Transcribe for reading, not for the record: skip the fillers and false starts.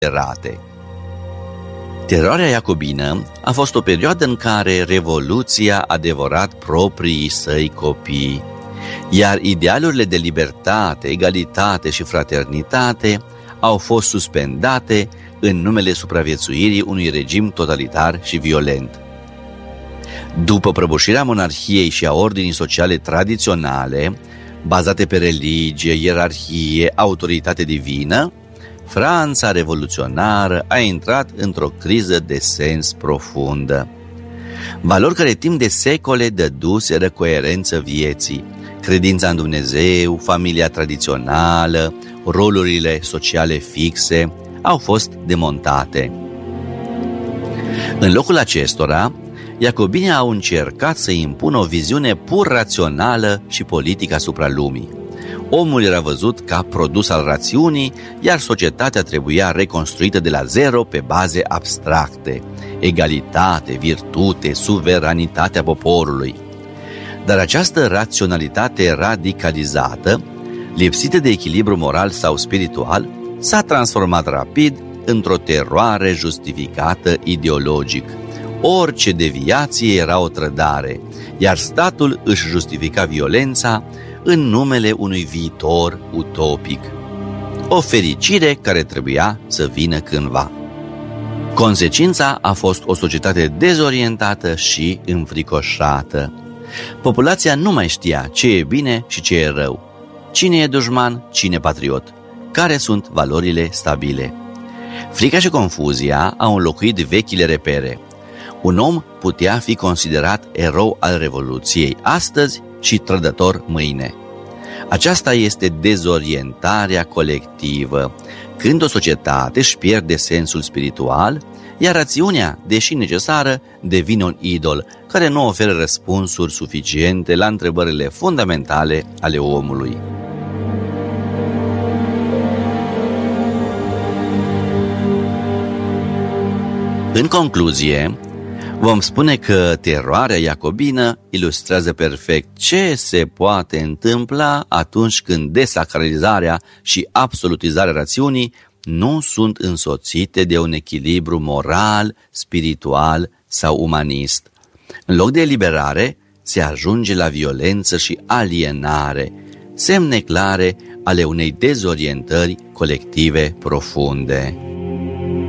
rate. Teroarea iacobină a fost o perioadă în care Revoluția a devorat proprii săi copii, iar idealurile de libertate, egalitate și fraternitate au fost suspendate în numele supraviețuirii unui regim totalitar și violent. După prăbușirea monarhiei și a ordinii sociale tradiționale, bazate pe religie, ierarhie, autoritate divină, Franța revoluționară a intrat într-o criză de sens profundă. Valori care timp de secole dăduseră coerență vieții, credința în Dumnezeu, familia tradițională, rolurile sociale fixe, au fost demontate. În locul acestora, iacobinii au încercat să impună o viziune pur rațională și politică asupra lumii. Omul era văzut ca produs al rațiunii, iar societatea trebuia reconstruită de la zero pe baze abstracte: egalitate, virtute, suveranitatea poporului. Dar această raționalitate radicalizată, lipsită de echilibru moral sau spiritual, s-a transformat rapid într-o teroare justificată ideologic. Orice deviație era o trădare, iar statul își justifica violența în numele unui viitor utopic. O fericire care trebuia să vină cândva. Consecința a fost o societate dezorientată și înfricoșată. Populația nu mai știa ce e bine și ce e rău, cine e dușman, cine patriot, care sunt valorile stabile. Frica și confuzia au înlocuit vechile repere. Un om putea fi considerat erou al Revoluției astăzi și trădător mâine. Aceasta este dezorientarea colectivă, când o societate își pierde sensul spiritual, iar rațiunea, deși necesară, devine un idol care nu oferă răspunsuri suficiente la întrebările fundamentale ale omului. În concluzie, vom spune că teroarea iacobină ilustrează perfect ce se poate întâmpla atunci când desacralizarea și absolutizarea rațiunii nu sunt însoțite de un echilibru moral, spiritual sau umanist. În loc de eliberare, se ajunge la violență și alienare, semne clare ale unei dezorientări colective profunde.